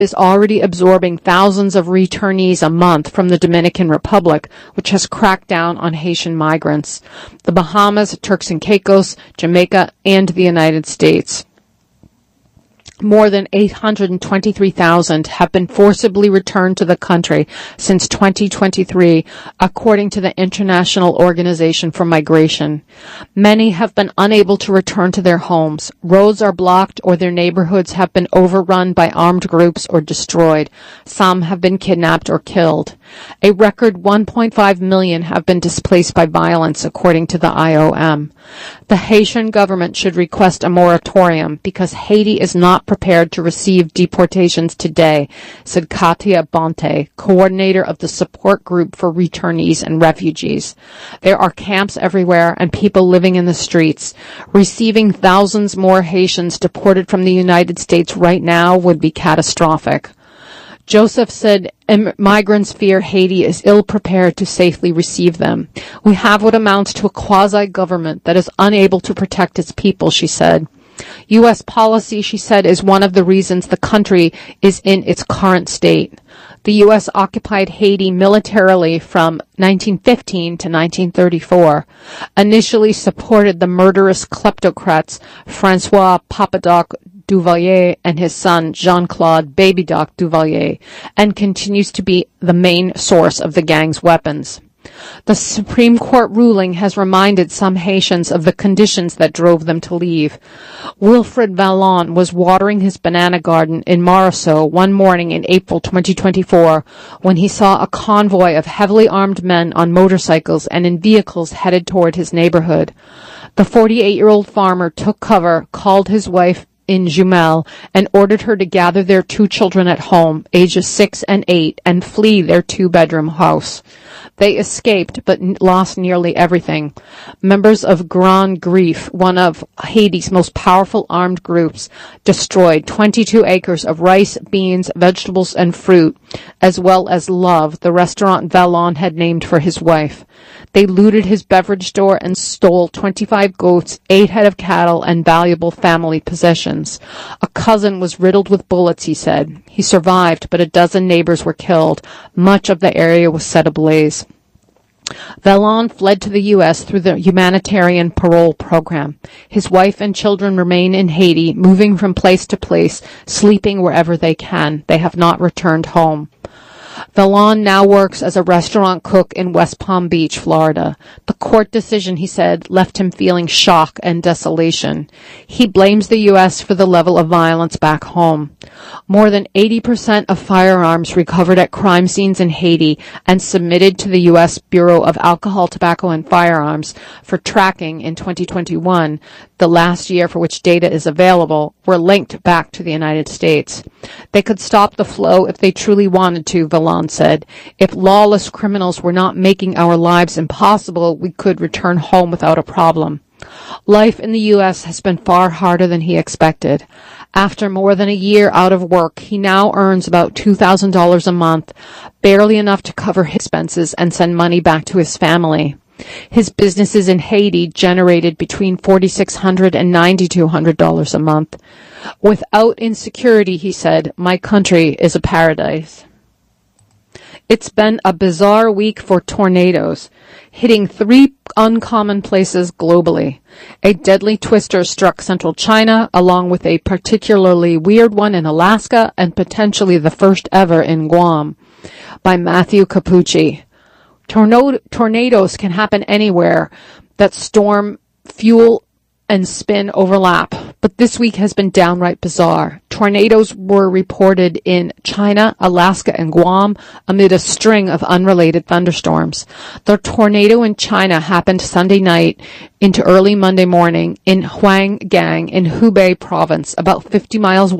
is already absorbing thousands of returnees a month from the Dominican Republic, which has cracked down on Haitian migrants, the Bahamas, Turks and Caicos, Jamaica, and the United States. More than 823,000 have been forcibly returned to the country since 2023, according to the International Organization for Migration. Many have been unable to return to their homes. Roads are blocked or their neighborhoods have been overrun by armed groups or destroyed. Some have been kidnapped or killed. A record 1.5 million have been displaced by violence, according to the IOM. The Haitian government should request a moratorium because Haiti is not prepared to receive deportations today, said Katia Bonte, coordinator of the support group for returnees and refugees. There are camps everywhere and people living in the streets. Receiving thousands more Haitians deported from the United States right now would be catastrophic. Joseph said migrants fear Haiti is ill-prepared to safely receive them. We have what amounts to a quasi-government that is unable to protect its people, she said. U.S. policy, she said, is one of the reasons the country is in its current state. The U.S. occupied Haiti militarily from 1915 to 1934, initially supported the murderous kleptocrats Francois Papadoc Duvalier and his son Jean-Claude Baby Doc Duvalier, and continues to be the main source of the gang's weapons. The Supreme Court ruling has reminded some Haitians of the conditions that drove them to leave. Wilfred Vallon was watering his banana garden in Marceau one morning in April 2024 when he saw a convoy of heavily armed men on motorcycles and in vehicles headed toward his neighborhood. The 48-year-old farmer took cover, called his wife in Jumel, and ordered her to gather their two children at home, ages 6 and 8, and flee their two-bedroom house. They escaped, but lost nearly everything. Members of Grand Griffe, one of Haiti's most powerful armed groups, destroyed 22 acres of rice, beans, vegetables, and fruit, as well as Love, the restaurant Vallon had named for his wife. They looted his beverage store and stole 25 goats, 8 head of cattle, and valuable family possessions. A cousin was riddled with bullets, he said. He survived, but a dozen neighbors were killed. Much of the area was set ablaze. Vallon fled to the U.S. through the humanitarian parole program. His wife and children remain in Haiti, moving from place to place, sleeping wherever they can. They have not returned home. Vallon now works as a restaurant cook in West Palm Beach, Florida. The court decision, he said, left him feeling shock and desolation. He blames the U.S. for the level of violence back home. More than 80% of firearms recovered at crime scenes in Haiti and submitted to the U.S. Bureau of Alcohol, Tobacco, and Firearms for tracking in 2021, the last year for which data is available, were linked back to the United States. They could stop the flow if they truly wanted to, Vallon said. If lawless criminals were not making our lives impossible, we could return home without a problem. Life in the U.S. has been far harder than he expected. After more than a year out of work, he now earns about $2,000 a month, barely enough to cover his expenses and send money back to his family. His businesses in Haiti generated between $4,600 and $9,200 a month. Without insecurity, he said, my country is a paradise. It's been a bizarre week for tornadoes, hitting 3 uncommon places globally. A deadly twister struck central China, along with a particularly weird one in Alaska and potentially the first ever in Guam. By Matthew Capucci. Tornadoes can happen anywhere that storm, fuel, and spin overlap, but this week has been downright bizarre. Tornadoes were reported in China, Alaska, and Guam amid a string of unrelated thunderstorms. The tornado in China happened Sunday night into early Monday morning in Huanggang in Hubei province, about 50 miles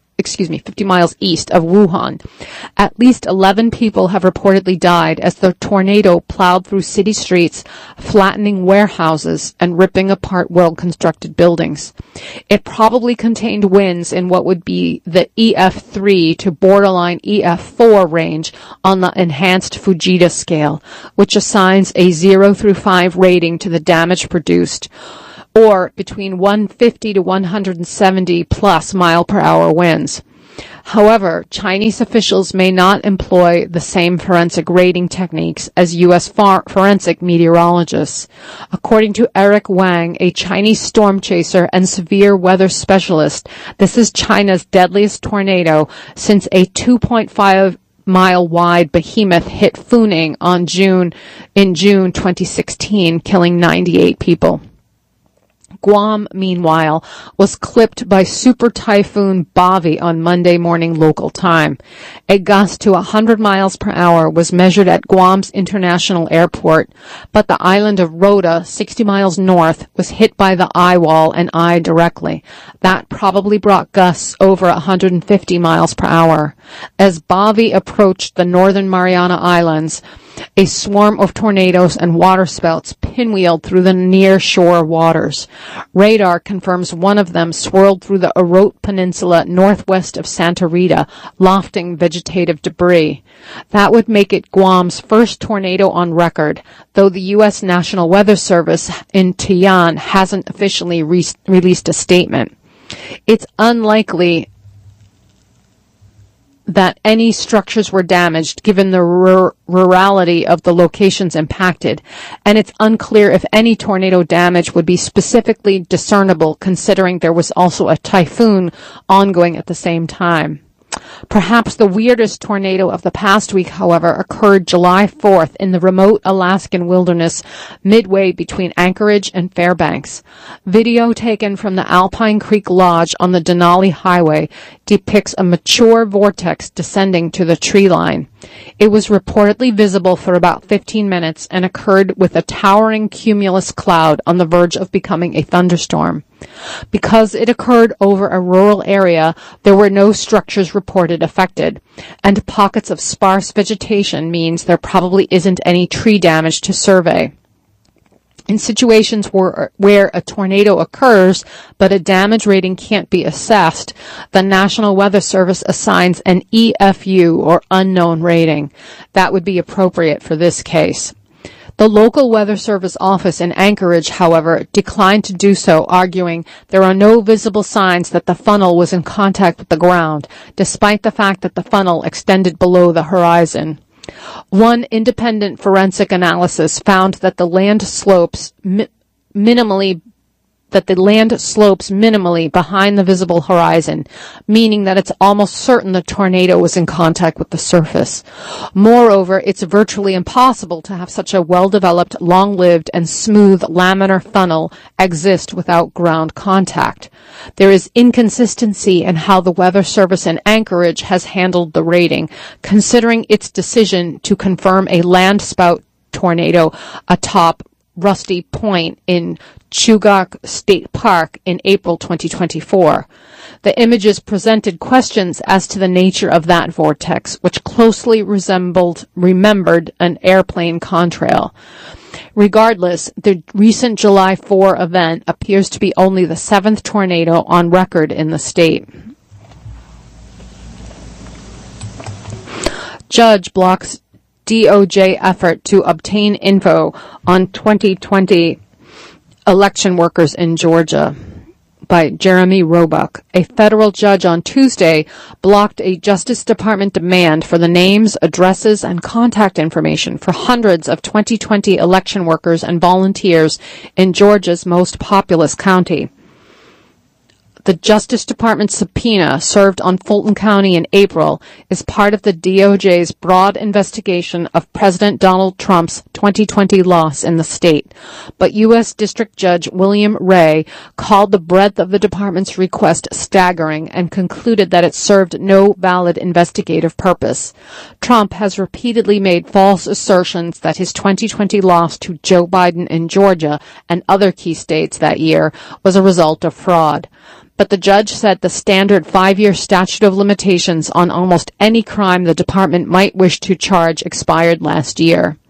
east of Wuhan. At least 11 people have reportedly died as the tornado plowed through city streets, flattening warehouses and ripping apart well-constructed buildings. It probably contained winds in what would be the EF3 to borderline EF4 range on the enhanced Fujita scale, which assigns a 0 through 5 rating to the damage produced, or between 150 to 170 plus mile per hour winds. However, Chinese officials may not employ the same forensic rating techniques as U.S. forensic meteorologists. According to Eric Wang, a Chinese storm chaser and severe weather specialist, this is China's deadliest tornado since a 2.5-mile-wide behemoth hit Funing in June 2016, killing 98 people. Guam, meanwhile, was clipped by Super Typhoon Bavi on Monday morning local time. A gust to 100 miles per hour was measured at Guam's international airport, but the island of Rota, 60 miles north, was hit by the eye wall and eye directly. That probably brought gusts over 150 miles per hour. As Bavi approached the northern Mariana Islands, a swarm of tornadoes and waterspouts pinwheeled through the near-shore waters. Radar confirms one of them swirled through the Orote Peninsula northwest of Santa Rita, lofting vegetative debris. That would make it Guam's first tornado on record, though the U.S. National Weather Service in Tian hasn't officially released a statement. It's unlikely that any structures were damaged given the rurality of the locations impacted, and it's unclear if any tornado damage would be specifically discernible considering there was also a typhoon ongoing at the same time. Perhaps the weirdest tornado of the past week, however, occurred July 4th in the remote Alaskan wilderness midway between Anchorage and Fairbanks. Video taken from the Alpine Creek Lodge on the Denali Highway depicts a mature vortex descending to the tree line. It was reportedly visible for about 15 minutes and occurred with a towering cumulus cloud on the verge of becoming a thunderstorm. Because it occurred over a rural area, there were no structures reported affected, and pockets of sparse vegetation means there probably isn't any tree damage to survey. In situations where a tornado occurs, but a damage rating can't be assessed, the National Weather Service assigns an EFU, or unknown rating. That would be appropriate for this case. The local Weather Service office in Anchorage, however, declined to do so, arguing there are no visible signs that the funnel was in contact with the ground, despite the fact that the funnel extended below the horizon. One independent forensic analysis found that the land slopes minimally behind the visible horizon, meaning that it's almost certain the tornado was in contact with the surface. Moreover, it's virtually impossible to have such a well-developed, long-lived, and smooth laminar funnel exist without ground contact. There is inconsistency in how the Weather Service in Anchorage has handled the rating, considering its decision to confirm a landspout tornado atop Rusty Point in Chugach State Park in April 2024. The images presented questions as to the nature of that vortex, which closely remembered an airplane contrail. Regardless, the recent July 4 event appears to be only the seventh tornado on record in the state. Judge blocks DOJ effort to obtain info on 2020 election workers in Georgia, by Jeremy Roebuck. A federal judge on Tuesday blocked a Justice Department demand for the names, addresses, and contact information for hundreds of 2020 election workers and volunteers in Georgia's most populous county. The Justice Department subpoena served on Fulton County in April is part of the DOJ's broad investigation of President Donald Trump's 2020 loss in the state. But U.S. District Judge William Ray called the breadth of the department's request staggering and concluded that it served no valid investigative purpose. Trump has repeatedly made false assertions that his 2020 loss to Joe Biden in Georgia and other key states that year was a result of fraud. But the judge said the standard 5-year statute of limitations on almost any crime the department might wish to charge expired last year.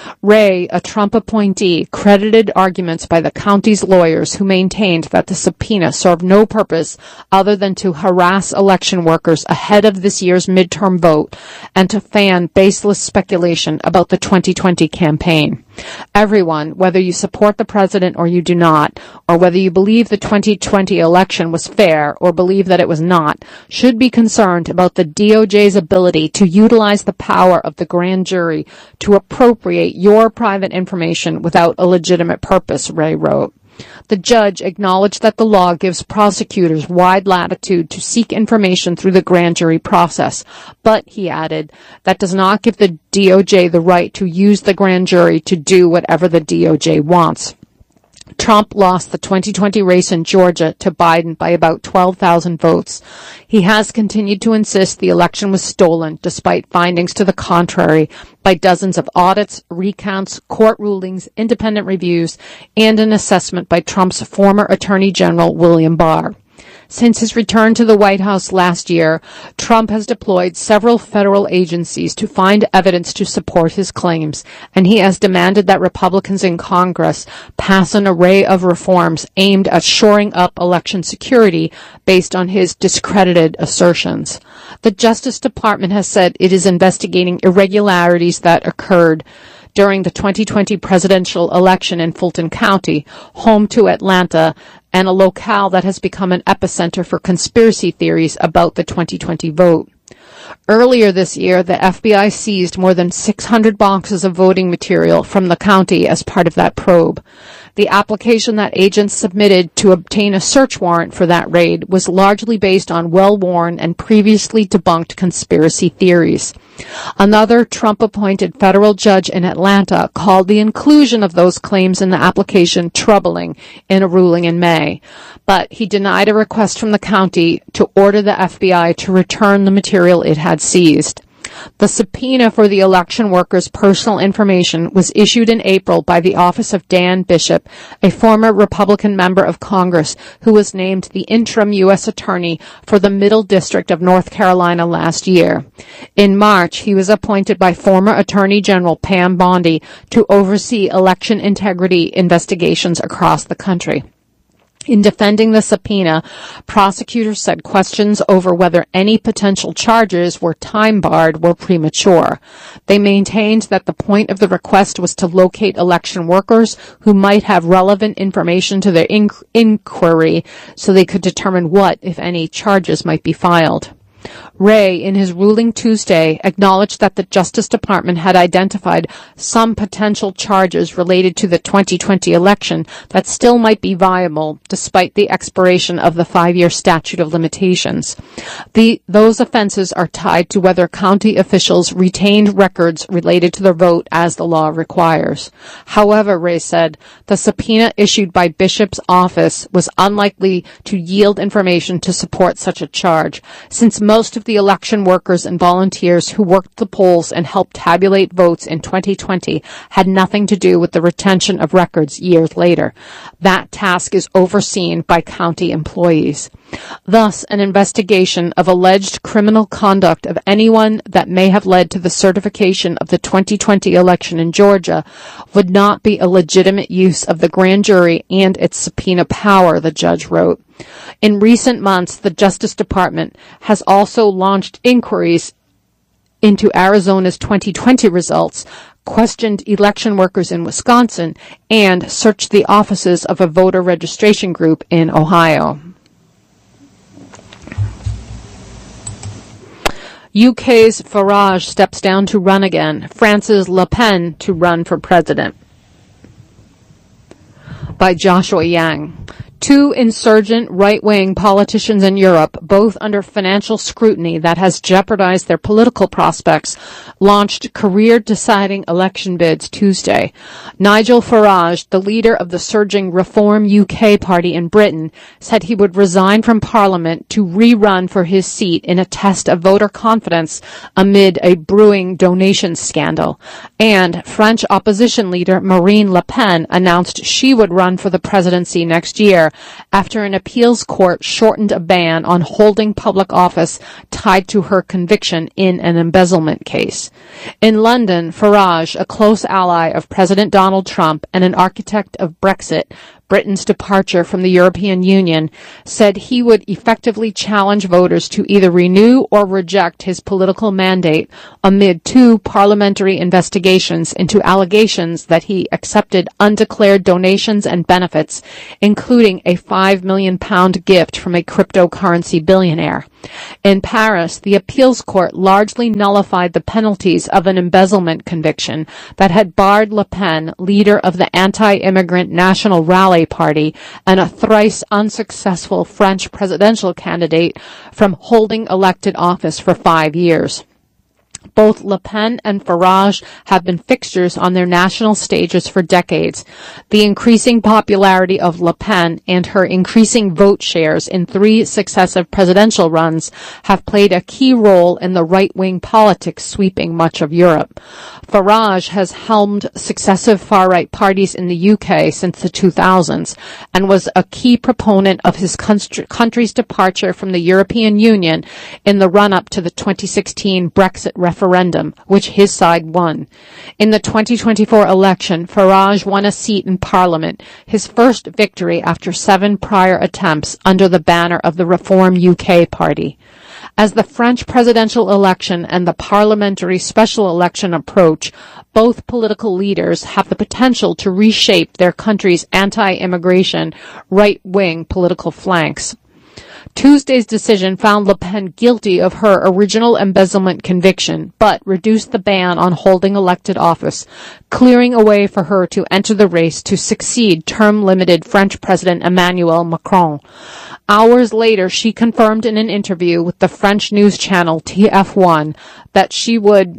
Wray, a Trump appointee, credited arguments by the county's lawyers who maintained that the subpoena served no purpose other than to harass election workers ahead of this year's midterm vote and to fan baseless speculation about the 2020 campaign. Everyone, whether you support the president or you do not, or whether you believe the 2020 election was fair or believe that it was not, should be concerned about the DOJ's ability to utilize the power of the grand jury to appropriate your private information without a legitimate purpose, Wray wrote. The judge acknowledged that the law gives prosecutors wide latitude to seek information through the grand jury process, but, he added, that does not give the DOJ the right to use the grand jury to do whatever the DOJ wants. Trump lost the 2020 race in Georgia to Biden by about 12,000 votes. He has continued to insist the election was stolen, despite findings to the contrary by dozens of audits, recounts, court rulings, independent reviews, and an assessment by Trump's former Attorney General William Barr. Since his return to the White House last year, Trump has deployed several federal agencies to find evidence to support his claims, and he has demanded that Republicans in Congress pass an array of reforms aimed at shoring up election security based on his discredited assertions. The Justice Department has said it is investigating irregularities that occurred during the 2020 presidential election in Fulton County, home to Atlanta, and a locale that has become an epicenter for conspiracy theories about the 2020 vote. Earlier this year, the FBI seized more than 600 boxes of voting material from the county as part of that probe. The application that agents submitted to obtain a search warrant for that raid was largely based on well-worn and previously debunked conspiracy theories. Another Trump-appointed federal judge in Atlanta called the inclusion of those claims in the application troubling in a ruling in May, but he denied a request from the county to order the FBI to return the material it had seized. The subpoena for the election workers' personal information was issued in April by the office of Dan Bishop, a former Republican member of Congress who was named the interim U.S. Attorney for the Middle District of North Carolina last year. In March, he was appointed by former Attorney General Pam Bondi to oversee election integrity investigations across the country. In defending the subpoena, prosecutors said questions over whether any potential charges were time-barred were premature. They maintained that the point of the request was to locate election workers who might have relevant information to their inquiry so they could determine what, if any, charges might be filed. Wray, in his ruling Tuesday, acknowledged that the Justice Department had identified some potential charges related to the 2020 election that still might be viable despite the expiration of the 5-year statute of limitations. Those offenses are tied to whether county officials retained records related to the vote as the law requires. However, Wray said, the subpoena issued by Bishop's office was unlikely to yield information to support such a charge, since most of the election workers and volunteers who worked the polls and helped tabulate votes in 2020 had nothing to do with the retention of records years later. That task is overseen by county employees. Thus, an investigation of alleged criminal conduct of anyone that may have led to the certification of the 2020 election in Georgia would not be a legitimate use of the grand jury and its subpoena power, the judge wrote. In recent months, the Justice Department has also launched inquiries into Arizona's 2020 results, questioned election workers in Wisconsin, and searched the offices of a voter registration group in Ohio. UK's Farage steps down to run again. France's Le Pen to run for president. By Joshua Yang. Two insurgent right-wing politicians in Europe, both under financial scrutiny that has jeopardized their political prospects, launched career-deciding election bids Tuesday. Nigel Farage, the leader of the surging Reform UK party in Britain, said he would resign from Parliament to rerun for his seat in a test of voter confidence amid a brewing donations scandal. And French opposition leader Marine Le Pen announced she would run for the presidency next year year after an appeals court shortened a ban on holding public office tied to her conviction in an embezzlement case. In London, Farage, a close ally of President Donald Trump and an architect of Brexit, Britain's departure from the European Union, said he would effectively challenge voters to either renew or reject his political mandate amid 2 parliamentary investigations into allegations that he accepted undeclared donations and benefits, including a £5 million gift from a cryptocurrency billionaire. In Paris, the appeals court largely nullified the penalties of an embezzlement conviction that had barred Le Pen, leader of the anti-immigrant National Rally Party and a thrice unsuccessful French presidential candidate, from holding elected office for 5 years. Both Le Pen and Farage have been fixtures on their national stages for decades. The increasing popularity of Le Pen and her increasing vote shares in 3 successive presidential runs have played a key role in the right-wing politics sweeping much of Europe. Farage has helmed successive far-right parties in the UK since the 2000s and was a key proponent of his country's departure from the European Union in the run-up to the 2016 Brexit referendum, which his side won. In the 2024 election, Farage won a seat in Parliament, his first victory after 7 prior attempts under the banner of the Reform UK party. As the French presidential election and the parliamentary special election approach, both political leaders have the potential to reshape their country's anti-immigration, right-wing political flanks. Tuesday's decision found Le Pen guilty of her original embezzlement conviction, but reduced the ban on holding elected office, clearing a way for her to enter the race to succeed term-limited French President Emmanuel Macron. Hours later, she confirmed in an interview with the French news channel TF1 that she would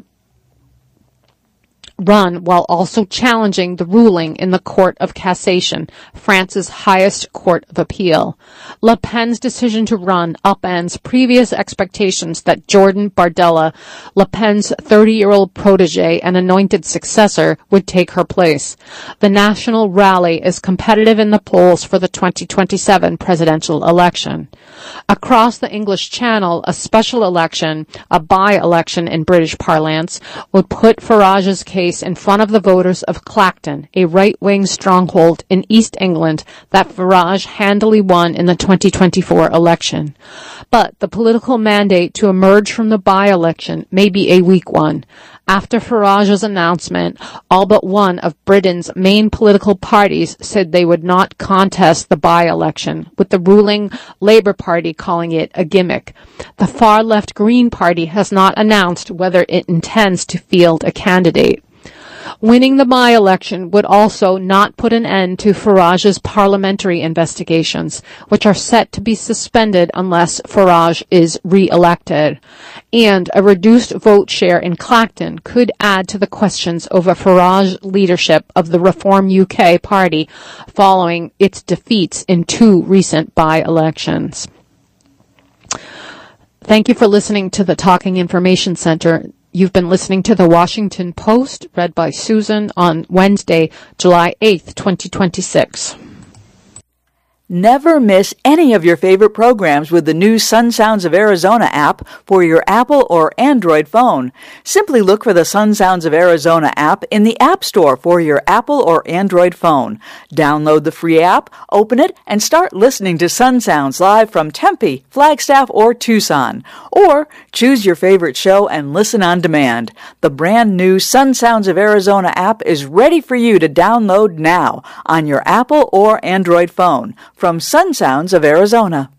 run while also challenging the ruling in the Court of Cassation, France's highest court of appeal. Le Pen's decision to run upends previous expectations that Jordan Bardella, Le Pen's 30-year-old protege and anointed successor, would take her place. The National Rally is competitive in the polls for the 2027 presidential election. Across the English Channel, a special election, a by-election in British parlance, would put Farage's case in front of the voters of Clacton, a right-wing stronghold in East England that Farage handily won in the 2024 election. But the political mandate to emerge from the by-election may be a weak one. After Farage's announcement, all but one of Britain's main political parties said they would not contest the by-election, with the ruling Labour Party calling it a gimmick. The far-left Green Party has not announced whether it intends to field a candidate. Winning the by-election would also not put an end to Farage's parliamentary investigations, which are set to be suspended unless Farage is re-elected. And a reduced vote share in Clacton could add to the questions over Farage's leadership of the Reform UK party following its defeats in 2 recent by-elections. Thank you for listening to the Talking Information Center. You've been listening to the Washington Post, read by Susan, on Wednesday, July 8th, 2026. Never miss any of your favorite programs with the new Sun Sounds of Arizona app for your Apple or Android phone. Simply look for the Sun Sounds of Arizona app in the App Store for your Apple or Android phone. Download the free app, open it, and start listening to Sun Sounds live from Tempe, Flagstaff, or Tucson. Or choose your favorite show and listen on demand. The brand new Sun Sounds of Arizona app is ready for you to download now on your Apple or Android phone. From Sun Sounds of Arizona.